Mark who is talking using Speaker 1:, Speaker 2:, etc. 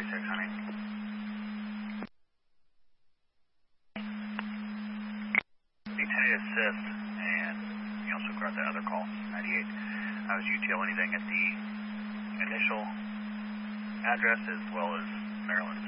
Speaker 1: 96, honey. D10 assist, and you also got that other call, 98. How's you tell anything at the initial address as well as Maryland?